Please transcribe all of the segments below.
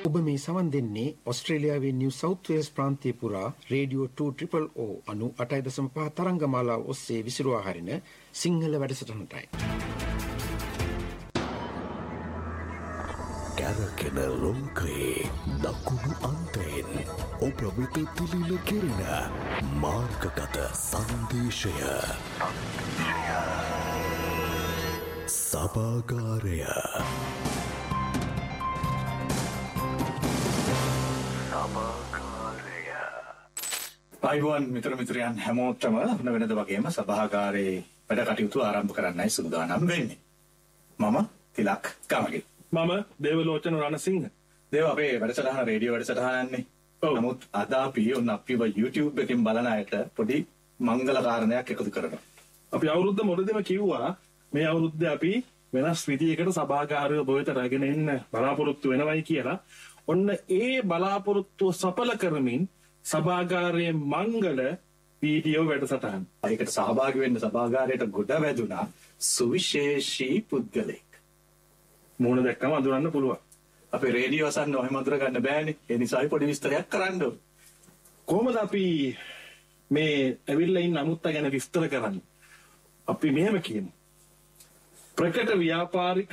ඔබ මේ සවන් දෙන්නේ ඔස්ට්‍රේලියාවේ නිව් සවුත් වේල්ස් ප්‍රාන්තය පුරා රේඩියෝ 2 98.5 තරංගමාලාව ඔස්සේ විසිරුවා හරින සිංහල වැඩසටහනටයි. කැරකෙන ලෝකයේ දකුණු අන්තයෙන් ඔබ වෙත තිලින කෙරෙන මාර්ගගත සංදේශය සභාගාරය. අයිබෝන් මිතුර මිතුරියන් හැමෝටම වෙනද වගේම සභාගාරයේ වැඩ කටයුතු ආරම්භ කරන්නයි සූදානම් වෙන්නේ. මම තිලක් ගමගේ. මම දේවලෝචන රණසිංහ. දේව අපේ වැඩසටහන රේඩියෝ වැඩසටහනන්නේ. නමුත් අද අපි අපිව YouTube එකෙන් බලන අයට පොඩි මංගල කාරණයක් එකතු කරනවා. අපි අවුරුද්ද මොකදම කිව්වා මේ අවුරුද්දේ අපි වෙනස් විදියකට සභාගාරය ඔබ වෙත රැගෙන එන්න බලාපොරොත්තු වෙනවයි කියලා. ඔන්න ඒ බලාපොරොත්තුව සඵල කරමින් සභාගාරයේ මංගල වීඩියෝ වැඩසටහන. ඒකට සහභාගී වෙන්න සභාගාරයට ගොඩ වැදුනා සුවිශේෂී පුද්ගලෙක්. මූණ දැක්කම අඳුරන්න පුළුවන්. අපේ රේඩියෝ අසන්න ඔහෙම අඳුර ගන්න බෑනේ. ඒ නිසා පොඩි විස්තරයක් කරන්න ඕන. කොහොමද අපි මේ ඇවිල්ලා ඉන්න අමුත්තා ගැන විස්තර කරන්නේ? අපි මෙහෙම කියමු. ප්‍රකට ව්‍යාපාරික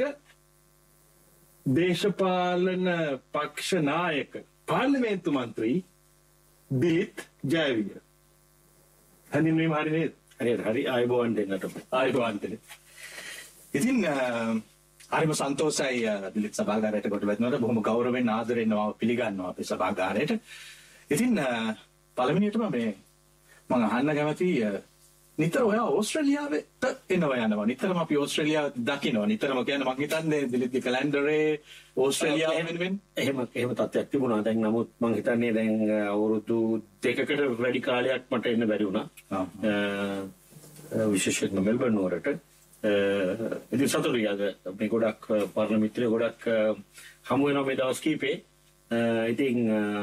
දේශපාලන පක්ෂ නායක පාර්ලිමේන්තු මන්ත්‍රී දිලිත් ජයවීර. හැඳින්වීම හරි නේද? හරි ආයුබෝවන් දෙන්නට. ආයුබෝවන් දෙන්න. ඉතින් හරිම සන්තෝෂයි දිලිත් සභාගාරයට කොට වැටෙනකොට බොහොම ගෞරවයෙන් ආදරෙන් පිළිගන්නවා අපේ සභාගාරයට. ඉතින් පළවෙනියටම මම අහන්න කැමති නිතර ඔයා ඕස්ට්‍රේලියාවට එනවා යනවා. නිතරම අපි ඕස්ට්‍රේලියාව දකිනවා. නිතරම කියන්නේ මම හිතන්නේ දිලිත්ගේ කැලෙන්ඩරේ ඕස්ට්‍රේලියාව වෙනුවෙන් එහෙම තත්ත්වයක් තිබුණා. දැන් නමුත් මම හිතන්නේ දැන් අවුරුදු 2කට වැඩි කාලයක් මට එන්න බැරි වුණා. විශේෂයෙන්ම මෙල්බර්න් නුවරට. ඉතින් සතුටුයි අද මේ ගොඩක් පරණ මිත්‍රයෝ ගොඩක් හමු වෙනවා මේ දවස් කීපේ. ඉතින්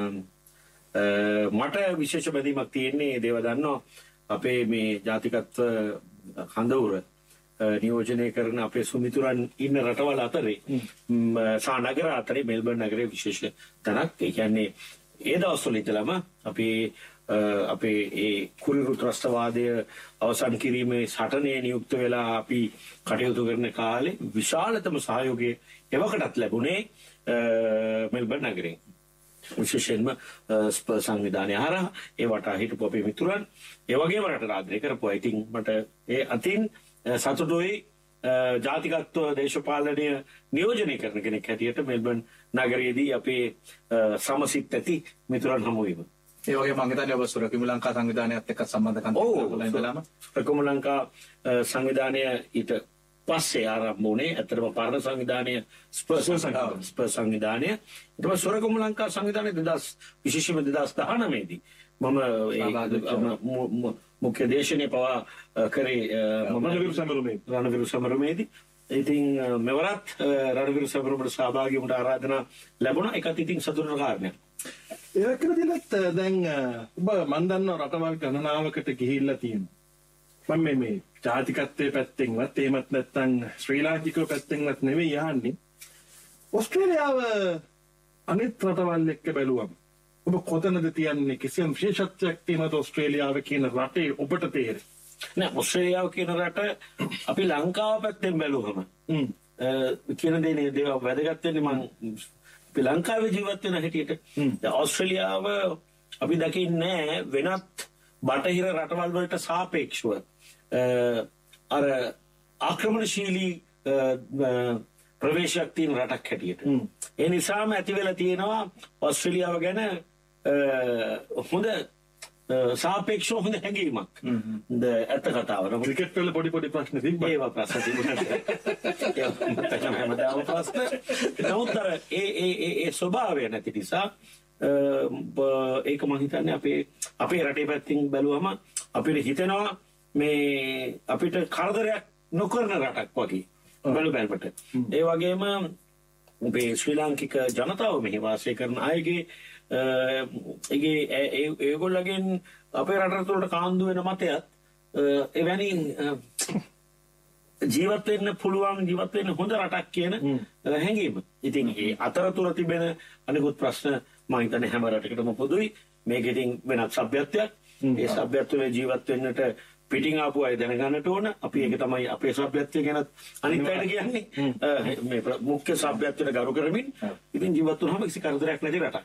මට විශේෂ බැඳීමක් තියෙන්නේ දේව දන්නවා අපේ මේ ජාතිකත්ව හඳවුර නියෝජනය කරන අපේ සුමිතුරන් ඉන්න රටවල් අතරේ නගර අතරේ මෙල්බර්න් නගරයේ විශේෂ තැනක්. ඒ කියන්නේ ඒ දවස්වල ඉඳලම අපේ ඒ කුරිරු ත්‍රස්තවාදය අවසන් කිරීමේ සටනේ නියුක්ත වෙලා අපි කටයුතු කරන කාලේ විශාලතම සහයෝගය එවකටත් ලැබුණේ මෙල්බර්න් නගරයෙන්. විශේෂයෙන්ම ස්පර්ස් සංවිධානය හරහා ඒ වටා හිටපු අපේ මිතුරන් ඒ වගේම රට ආදරය කරපුවා. ඉතින් මට ඒ අතින් සතුටුයි ජාතිකත්ව දේශපාලනය නියෝජනය කරන කෙනෙක් හැටියට මෙල්බර්න් නගරයේදී අපේ සමසිත ඇති මිතුරන් හමු වීම. ඒ වගේ මම හිතන්නේ ඔබ සුරකිමු ලංකා සංවිධානයත් එක්ක සම්බන්ධකම් තිබුණා ඉඳලාම. සුරකිමු ලංකා සංවිධානය ඊට පස්සේ ආරම්භ වුණේ. ඇත්තටම පරණ සංවිධානය ස්පර්ස් සංවිධානය. ඊට පස්සේ සුරකිමු ලංකා සංවිධානය 2019 දී මම මුඛ්‍ය දේශනය පවා කරේ රණවිරු සමරුමේදී. ඉතින් මෙවරත් රණවිරු සමරුමට සහභාගී වුණට ආරාධනා ලැබුණා. ඒකත් ඉතින් සතුටුන කාරණයක්. ඒක දිලත් දැන් ඔබ මන් දන්නවා රටවල් ගණනාවකට ගිහිල්ලා තියෙනවා. මම මේ ජාතිකත්වයේ පැත්තෙන්වත් එහෙමත් නැත්නම් ශ්‍රී ලාංකිකව පැත්තෙන්වත් නෙවෙයි යන්නේ. ඕස්ට්‍රේලියාව අනිත් රටවල් එක්ක බැලුවම ඔබ කොතනද තියන්නේ? කිසියම් විශේෂත්වයක් තියෙනවද ඕස්ට්‍රේලියාව කියන රටේ ඔබට තේරෙන්නේ? නෑ, ඕස්ට්‍රේලියාව කියන රට අපි ලංකාව පැත්තෙන් බැලුවම කියන දේ නේද වැදගත් වෙන්නේ. මම අපි ලංකාවේ ජීවත් වෙන හැටියට ඕස්ට්‍රේලියාව අපි දකින්නේ වෙනත් බටහිර රටවල් වලට සාපේක්ෂව අර ආක්‍රමණශීලී ප්‍රවේශයක් තියෙන රටක් හැටියට. ඒ නිසාම ඇති වෙලා තියෙනවා ඕස්ට්‍රේලියාව ගැන හොඳ සාපේක්ෂව හොඳ හැඟීමක්. ඇත්ත කතාව. ක්‍රිකට් වල පොඩි ප්‍රශ්න තිබ්බා. ඒවා ප්‍රශ්න තිබුණා. හැමදාම ප්‍රශ්න. නමුත් ඒ ස්වභාවය නැති නිසා ඒක මම හිතන්නේ අපේ රටේ පැත්තෙන් බැලුවම අපිට හිතෙනවා මේ අපිට කරදරයක් නොකරන රටක් වගේ බැලුමට. ඒ වගේම අපේ ශ්‍රී ලාංකික ජනතාව මෙහි වාසය කරන අයගේ ඒගොල්ලගෙන් අපේ රට තුළට කාන්දු වෙන මතයත් එවැනි ජීවත් වෙන්න පුළුවන් ජීවත් වෙන්න හොඳ රටක් කියන හැඟීම. ඉතින් ඒ අතරතුර තිබෙන අනිකුත් ප්‍රශ්න මම හිතන්නේ හැම රටකටම පොදුයි. මේක ඉතින් වෙනත් සભ્યත්වයක්. ඒ සભ્યත්වයේ ජීවත් වෙන්නට පිටින් ආපු අය දැනගන්නට ඕන. අපි ඒක තමයි අපේ සભ્યත්වය ගැන අනිත් අයට කියන්නේ. මේ මුඛ්‍ය සભ્યත්වයට ගරු කරමින් ඉතින් ජීවත් වුණාම කිසි කරදරයක් නැති රටක්.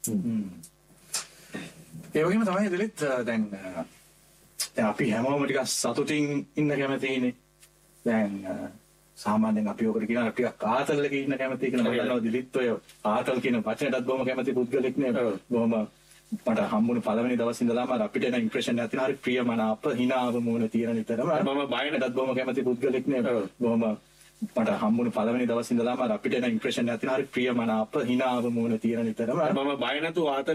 ඒ වගේම තමයි දිලිත් දැන් අපි හැමෝම ටිකක් සතුටින් ඉන්න කැමතිනේ. දැන් සාමාන්‍යයෙන් අපි ඔකට කියන ටිකක් ආතල් එකේ ඉන්න කැමති කියලා මම දන්නවා දිලිත් ඔය ආතල් කියන වචනයටත් බොහොම කැමති පුද්ගලෙක් නේ. බොහොම මට හම්බුනේ පළවෙනි දවස් ඉඳලාම අපිට එන ඉම්ප්‍රෙෂන් එකක් තියෙනවා. හරි ප්‍රියමනාප හිනාව මොන තියෙන නිතරම මම බයනටත් බොහොම කැමති පුද්ගලෙක් නේ. බොහොම මට හම්බුනේ පළවෙනි දවස් ඉඳලාම අපිට එන ඉම්ප්‍රෙෂන් එකක් තියෙනවා. හරි ප්‍රියමනාප හිනාව මොන තියෙන නිතරම මම බය නැතුව